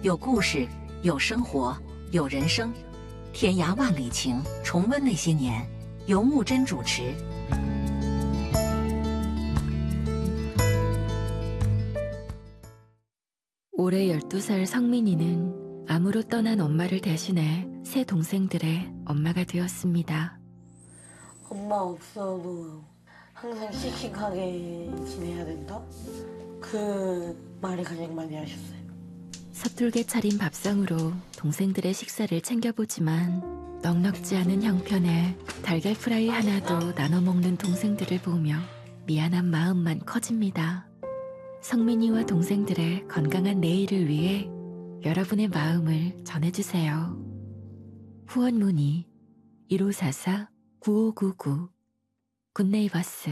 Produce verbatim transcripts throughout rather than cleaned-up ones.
有故事，有生活，有人生。天涯万里情，重温那些年。由木真主持。 올해 열두 살 성민이는 암으로 떠난 엄마를 대신해 새 동생들의 엄마가 되었습니다. 엄마 없어도 항상 씩씩하게 지내야 된다? 그 말을 가장 많이 하셨어요. 서툴게 차린 밥상으로 동생들의 식사를 챙겨보지만 넉넉지 않은 형편에 달걀 프라이 하나도 나눠 먹는 동생들을 보며 미안한 마음만 커집니다. 성민이와 동생들의 건강한 내일을 위해 여러분의 마음을 전해주세요. 후원 문의 일오사사 구오구구 굿네이버스.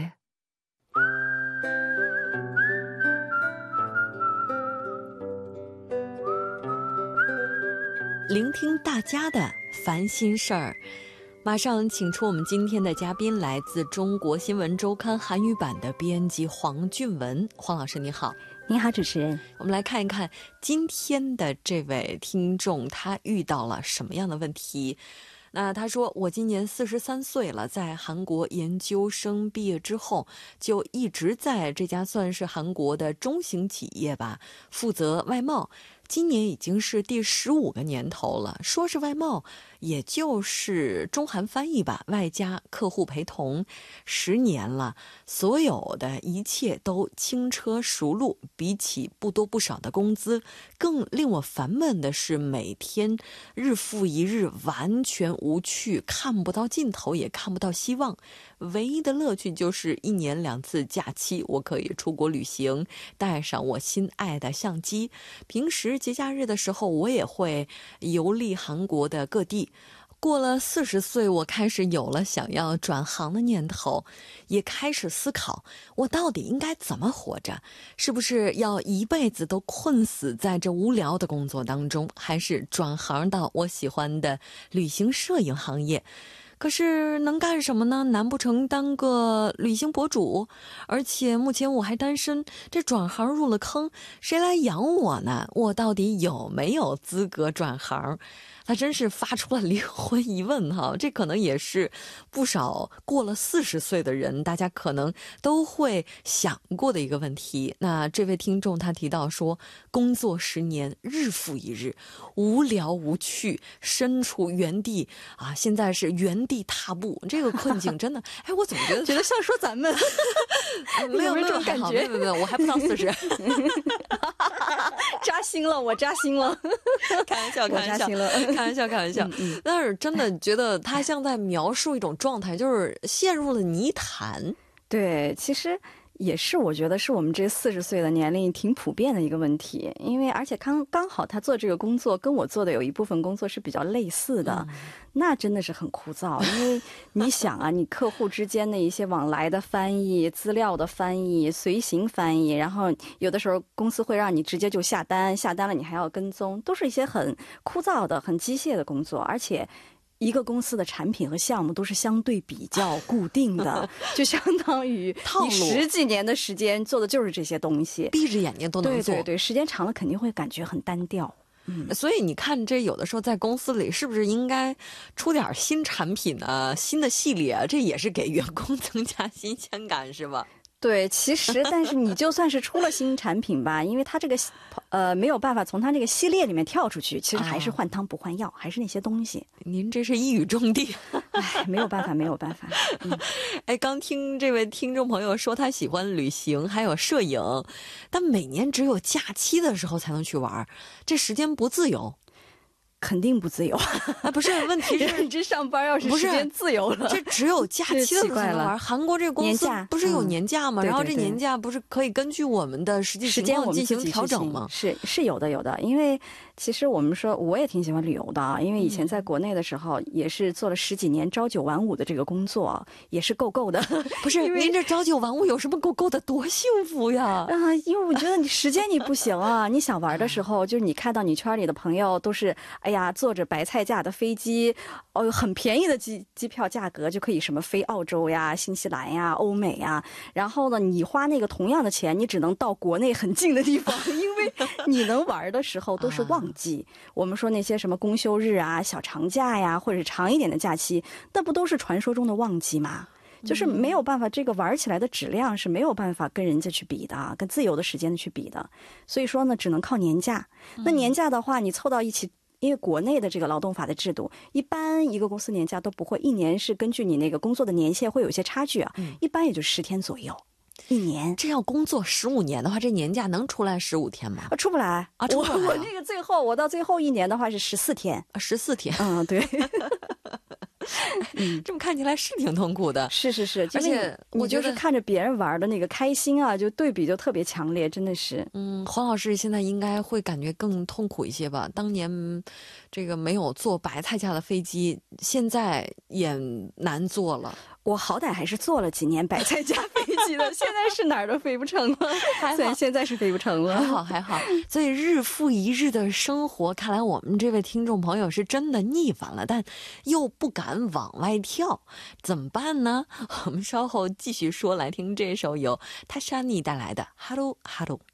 聆听大家的烦心事儿，马上请出我们今天的嘉宾，来自中国新闻周刊韩语版的编辑黄俊文。黄老师你好。 您好，主持人。 我们来看一看今天的这位听众他遇到了什么样的问题。那他说，我今年四十三岁了，在韩国研究生毕业之后就一直在这家算是韩国的中型企业吧，负责外贸。今年已经是第十五个年头了，说是外贸，也就是中韩翻译吧，外加客户陪同，十年了，所有的一切都轻车熟路。比起不多不少的工资，更令我烦闷的是每天日复一日，完全无趣，看不到尽头，也看不到希望。唯一的乐趣就是一年两次假期，我可以出国旅行，带上我心爱的相机。平时节假日的时候，我也会游历韩国的各地。过了四十岁，我开始有了想要转行的念头，也开始思考，我到底应该怎么活着？是不是要一辈子都困死在这无聊的工作当中，还是转行到我喜欢的旅行摄影行业？可是能干什么呢？难不成当个旅行博主？而且目前我还单身，这转行入了坑，谁来养我呢？我到底有没有资格转行？他真是发出了灵魂疑问哈，这可能也是不少过了四十岁的人大家可能都会想过的一个问题。那这位听众他提到说，工作十年，日复一日，无聊无趣，身处原地啊，现在是原地踏步，这个困境真的，哎，我怎么觉得觉得像说咱们没有没有这种感觉，没有没有，我还不到四十， 扎心了，我扎心了， 开玩笑，开玩笑，开玩笑，开玩笑。嗯嗯、但是真的觉得他像在描述一种状态，就是陷入了泥潭。 对，其实也是我觉得是我们这四十岁的年龄挺普遍的一个问题，因为而且刚刚好他做这个工作跟我做的有一部分工作是比较类似的，嗯、那真的是很枯燥。因为你想啊，你客户之间的一些往来的翻译、资料的翻译、随行翻译，然后有的时候公司会让你直接就下单，下单了你还要跟踪，都是一些很枯燥的、很机械的工作，而且一个公司的产品和项目都是相对比较固定的，就相当于你十几年的时间做的就是这些东西， 闭着眼睛都能做。 对对对，时间长了肯定会感觉很单调。 嗯，所以你看，这有的时候在公司里是不是应该出点新产品啊、新的系列啊？这也是给员工增加新鲜感，是吧？ 对，其实但是你就算是出了新产品吧，因为它这个呃没有办法从它这个系列里面跳出去，其实还是换汤不换药，啊、还是那些东西。 您这是一语中的， 哎，没有办法，没有办法。嗯、 哎，刚听这位听众朋友说他喜欢旅行，还有摄影，但每年只有假期的时候才能去玩，这时间不自由。 肯定不自由啊！不是，问题是认知上班要是时间自由了， 这只有假期的时候才能玩。韩国这个公司不是有年假吗？嗯、然后这年假不是可以根据我们的实际情况进行调整吗？ 是是有的，有的。因为其实我们说，我也挺喜欢旅游的啊。因为以前在国内的时候，也是做了十几年朝九晚五的这个工作，也是够够的。 不是，您这朝九晚五有什么够够的？多幸福呀！ 啊、呃，因为我觉得你时间你不行啊。你想玩的时候，就是你看到你圈里的朋友都是，哎。 哎呀，坐着白菜价的飞机，哦，很便宜的机机票价格就可以什么飞澳洲呀、新西兰呀、欧美呀。然后呢，你花那个同样的钱，你只能到国内很近的地方，因为你能玩的时候都是旺季。啊、我们说那些什么公休日啊、小长假呀，或者长一点的假期，那不都是传说中的旺季吗？就是没有办法，这个玩起来的质量是没有办法跟人家去比的，跟自由的时间去比的。所以说呢，只能靠年假。那年假的话，你凑到一起，因为国内的这个劳动法的制度，一般一个公司年假都不会，一年是根据你那个工作的年限会有一些差距啊，一般也就十天左右。一年， 这要工作十五年的话，这年假能出来十五天吗？ 啊，出不来啊！出不来啊。 我我那个最后，我到最后一年的话是十四天， 十四天。 嗯，对。 嗯，这么看起来是挺痛苦的。 是是是， 而且我就是看着别人玩的那个开心啊，就对比就特别强烈，真的是。 嗯，黄老师现在应该会感觉更痛苦一些吧？当年这个没有坐白菜价的飞机，现在也难坐了。 我好歹还是坐了几年白菜价飞机的，现在是哪儿都飞不成了。虽然现在是飞不成了， 还好还好。所以日复一日的生活，看来我们这位听众朋友是真的腻烦了，但又不敢往外跳，怎么办呢？我们稍后继续说，来听这首由塔莎尼带来的《哈喽哈喽》。